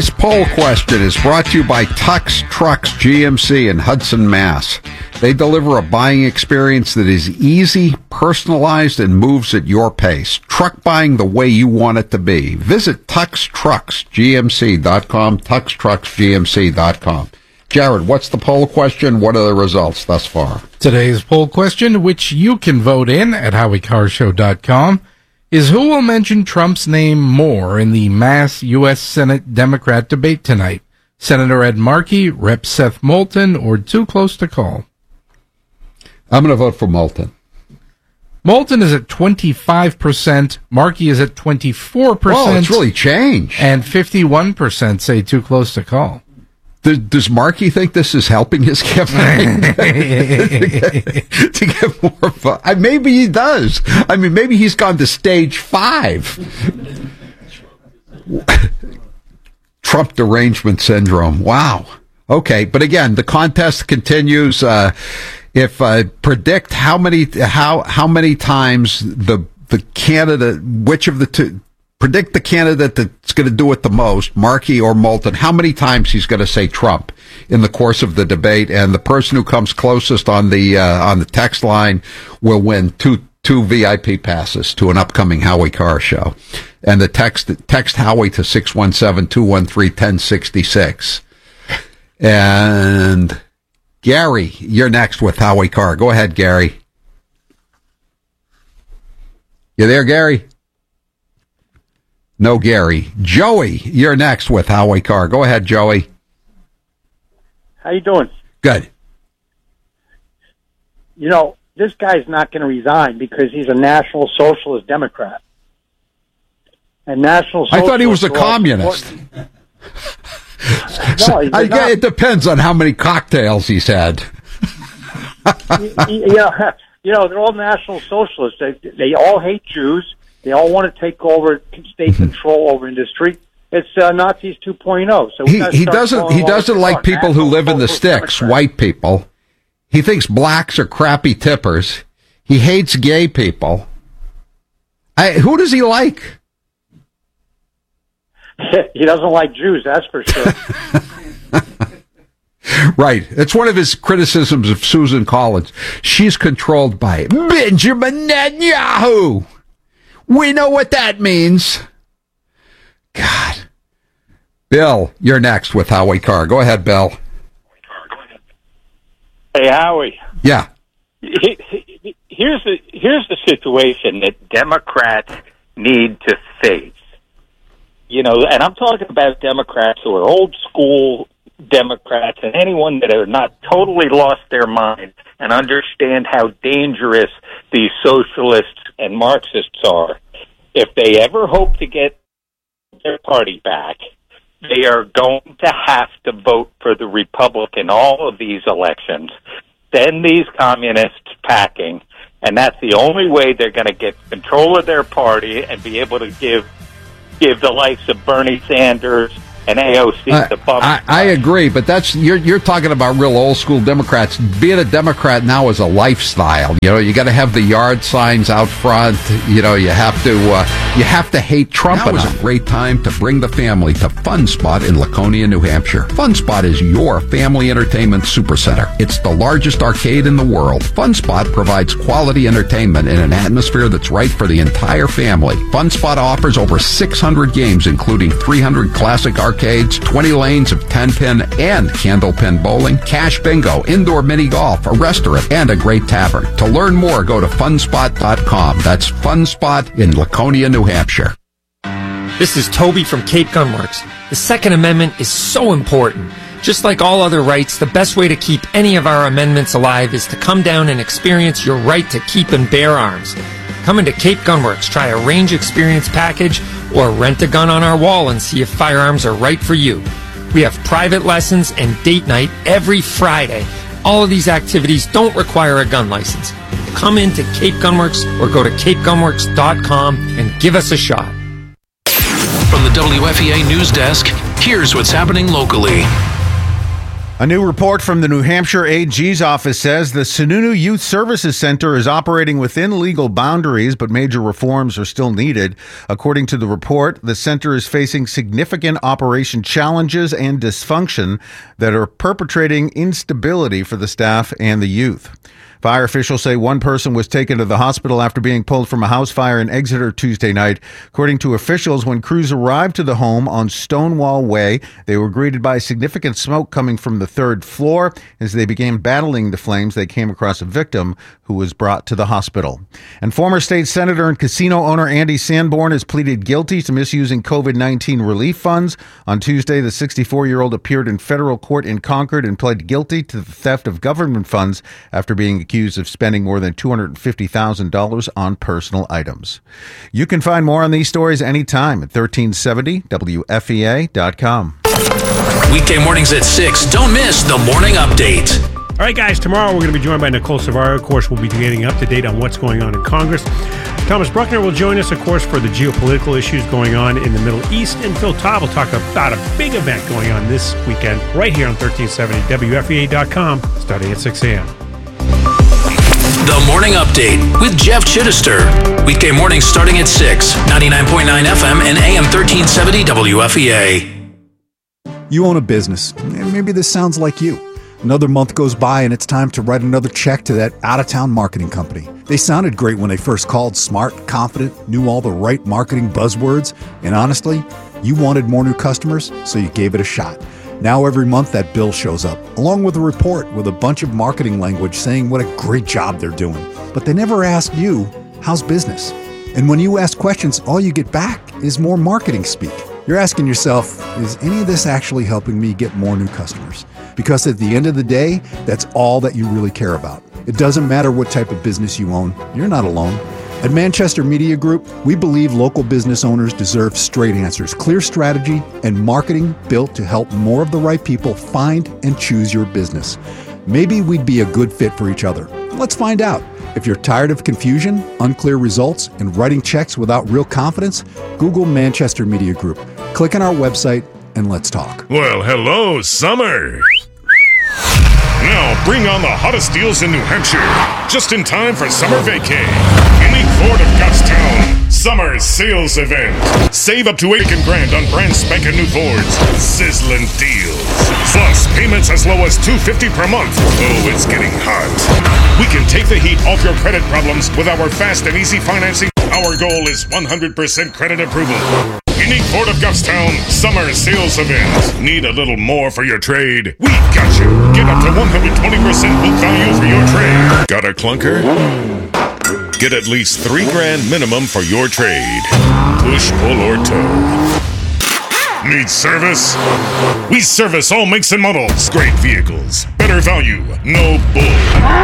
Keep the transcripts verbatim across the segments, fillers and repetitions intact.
Today's poll question is brought to you by Tux Trucks G M C in Hudson, Mass. They deliver a buying experience that is easy, personalized, and moves at your pace. Truck buying the way you want it to be. Visit Tux Trucks G M C dot com, Tux Trucks G M C dot com. Jared, what's the poll question? What are the results thus far? Today's poll question, which you can vote in at Howie Carr Show dot com, is who will mention Trump's name more in the mass U S Senate Democrat debate tonight? Senator Ed Markey, Representative Seth Moulton, or too close to call? I'm going to vote for Moulton. Moulton is at twenty-five percent. Markey is at twenty-four percent. Oh, it's really changed. And fifty-one percent say too close to call. Does, does Markey think this is helping his campaign to get more votes? Maybe he does. I mean, maybe he's gone to stage five. Trump derangement syndrome. Wow. Okay, but again, the contest continues. Uh, if uh, predict how many how how many times the the candidate, which of the two. Predict the candidate that's going to do it the most, Markey or Moulton, how many times he's going to say Trump in the course of the debate, and the person who comes closest on the uh, on the text line will win two two V I P passes to an upcoming Howie Carr show. And the text text Howie to six one seven, two one three, one oh six six. And Gary, you're next with Howie Carr. Go ahead, Gary. You there, Gary? No, Gary. Joey, you're next with Howie Carr. Go ahead, Joey. How you doing? Good. You know, this guy's not going to resign because he's a National Socialist Democrat. And National Socialist... I thought he was a communist. No, he's I, not. It depends on how many cocktails he's had. Yeah, you know, they're all National Socialists. They, they all hate Jews. They all want to take over state control over industry. It's uh, Nazis two point oh. So he, he doesn't he doesn't like people who live in the sticks, Democrat. White people. He thinks blacks are crappy tippers. He hates gay people. I, who does he like? He doesn't like Jews, that's for sure. Right. It's one of his criticisms of Susan Collins. She's controlled by Benjamin Netanyahu. We know what that means. God. Bill, you're next with Howie Carr. Go ahead, Bill. Hey, Howie. Yeah. Here's the, here's the situation that Democrats need to face. You know, and I'm talking about Democrats who are old school Democrats and anyone that have not totally lost their mind and understand how dangerous these socialists and Marxists are. If they ever hope to get their party back, they are going to have to vote for the Republican all of these elections, send these communists packing, and that's the only way they're going to get control of their party and be able to give give the likes of Bernie Sanders and A O C uh, the bump. I, I agree, but that's you're you're talking about real old school Democrats. Being a Democrat now is a lifestyle. You know, you got to have the yard signs out front. You know, you have to uh, you have to hate Trump. Now is a great time to bring the family to Fun Spot in Laconia, New Hampshire. Fun Spot is your family entertainment supercenter. It's the largest arcade in the world. Fun Spot provides quality entertainment in an atmosphere that's right for the entire family. Fun Spot offers over six hundred games, including three hundred classic arcades. Arcades, twenty lanes of ten-pin and candlepin bowling, cash bingo, indoor mini golf, a restaurant, and a great tavern. To learn more, go to fun spot dot com. That's Fun Spot in Laconia, New Hampshire. This is Toby from Cape Gunworks. The Second Amendment is so important. Just like all other rights, the best way to keep any of our amendments alive is to come down and experience your right to keep and bear arms. Come into Cape Gunworks, try a range experience package, or rent a gun on our wall and see if firearms are right for you. We have private lessons and date night every Friday. All of these activities don't require a gun license. Come into Cape Gunworks or go to cape gunworks dot com and give us a shot. From the W F E A News Desk, here's what's happening locally. A new report from the New Hampshire A G's office says the Sununu Youth Services Center is operating within legal boundaries, but major reforms are still needed. According to the report, the center is facing significant operation challenges and dysfunction that are perpetrating instability for the staff and the youth. Fire officials say one person was taken to the hospital after being pulled from a house fire in Exeter Tuesday night. According to officials, when crews arrived to the home on Stonewall Way, they were greeted by significant smoke coming from the third floor. As they began battling the flames, they came across a victim who was brought to the hospital. And former state senator and casino owner Andy Sanborn has pleaded guilty to misusing COVID nineteen relief funds. On Tuesday, the sixty-four-year-old appeared in federal court in Concord and pled guilty to the theft of government funds after being accused of spending more than two hundred fifty thousand dollars on personal items. You can find more on these stories anytime at thirteen seventy W F E A dot com. Weekday mornings at six. Don't miss the Morning Update. All right, guys, tomorrow we're going to be joined by Nicole Savaro. Of course, we'll be getting up to date on what's going on in Congress. Thomas Bruckner will join us, of course, for the geopolitical issues going on in the Middle East. And Phil Todd will talk about a big event going on this weekend right here on thirteen seventy W F E A dot com starting at six a.m. The Morning Update with Jeff Chittister. Weekday mornings starting at six. ninety-nine point nine F M and A M thirteen seventy W F E A. You own a business, and maybe this sounds like you. Another month goes by and it's time to write another check to that out-of-town marketing company. They sounded great when they first called, smart, confident, knew all the right marketing buzzwords, and honestly, you wanted more new customers, so you gave it a shot. Now every month that bill shows up, along with a report with a bunch of marketing language saying what a great job they're doing. But they never ask you, how's business? And when you ask questions, all you get back is more marketing speak. You're asking yourself, is any of this actually helping me get more new customers? Because at the end of the day, that's all that you really care about. It doesn't matter what type of business you own. You're not alone. At Manchester Media Group, we believe local business owners deserve straight answers, clear strategy, and marketing built to help more of the right people find and choose your business. Maybe we'd be a good fit for each other. Let's find out. If you're tired of confusion, unclear results, and writing checks without real confidence, Google Manchester Media Group. Click on our website and let's talk. Well, hello, summer. Now bring on the hottest deals in New Hampshire, just in time for summer vacay. Unique Ford of Goffstown summer sales event. Save up to eight grand on brand spanking new Fords. Sizzling deals. Plus payments as low as two hundred fifty dollars per month. Oh, it's getting hot. We can take the heat off your credit problems with our fast and easy financing. Our goal is one hundred percent credit approval. Unique Ford of Goffstown summer sales event. Need a little more for your trade? We got you. Get up to one hundred twenty percent book value for your trade. Got a clunker? Get at least three grand minimum for your trade. Push, pull, or tow. Need service? We service all makes and models. Great vehicles. Better value. No bull.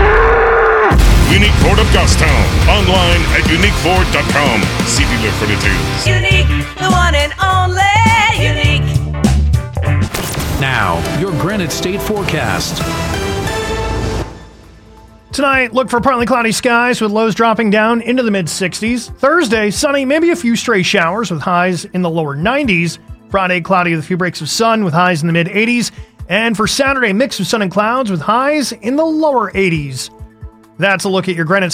Unique Ford of Goffstown. Online at unique ford dot com. See dealer for details. Unique, the one and only Unique. Now, your Granite State forecast. Tonight, look for partly cloudy skies with lows dropping down into the mid sixties. Thursday, sunny, maybe a few stray showers with highs in the lower nineties. Friday, cloudy with a few breaks of sun with highs in the mid eighties. And for Saturday, mix of sun and clouds with highs in the lower eighties. That's a look at your Granite